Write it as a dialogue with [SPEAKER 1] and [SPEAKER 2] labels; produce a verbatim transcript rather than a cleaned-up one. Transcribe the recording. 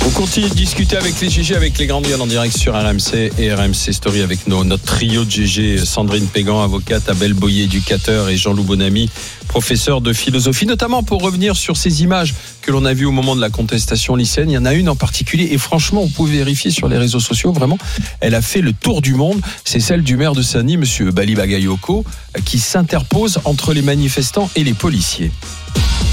[SPEAKER 1] On continue de discuter avec les G G, avec les grandes gueules en direct sur R M C et R M C Story avec nos, notre trio de G G, Sandrine Pégan, avocate, Abel Boyer, éducateur, et Jean-Loup Bonamy, professeur de philosophie, notamment pour revenir sur ces images que l'on a vues au moment de la contestation lycéenne. Il y en a une en particulier et franchement, vous pouvez vérifier sur les réseaux sociaux, vraiment, elle a fait le tour du monde. C'est celle du maire de Saint-Denis, monsieur Bali Bagayoko, qui s'interpose entre les manifestants et les policiers.